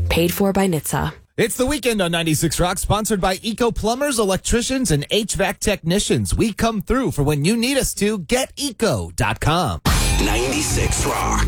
Paid for by NHTSA. It's the weekend on 96 Rock, sponsored by Eco Plumbers, Electricians, and HVAC Technicians. We come through for when you need us to. GetEco.com. 96 Rock.